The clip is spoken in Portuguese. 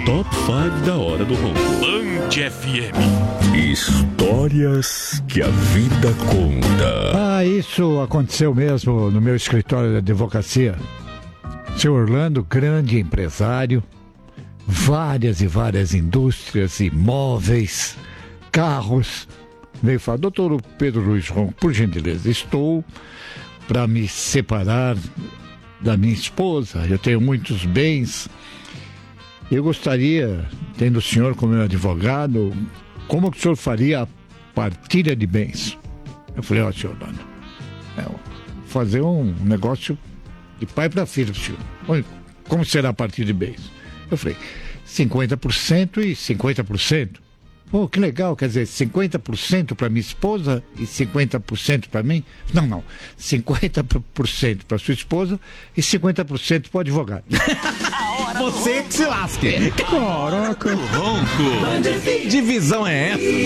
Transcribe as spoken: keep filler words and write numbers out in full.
Top cinco da Hora do Ronco. Band F M. Histórias que a vida conta. Ah, isso aconteceu mesmo no meu escritório de advocacia. Seu Orlando, grande empresário, várias e várias indústrias, imóveis, carros. Veio falar: doutor Pedro Luiz Ronco, por gentileza, estou para me separar da minha esposa, eu tenho muitos bens. Eu gostaria, tendo o senhor como meu advogado, como que o senhor faria a partilha de bens? Eu falei: ó, senhor Orlando, é, fazer um negócio de pai para filho, senhor. Como será a partilha de bens? Eu falei: cinquenta por cento e cinquenta por cento. Pô, que legal, quer dizer, cinquenta por cento para minha esposa e cinquenta por cento para mim? Não, não, cinquenta por cento para sua esposa e cinquenta por cento para o advogado. Você que se lasque. Caraca, Ronco. Que divisão é essa?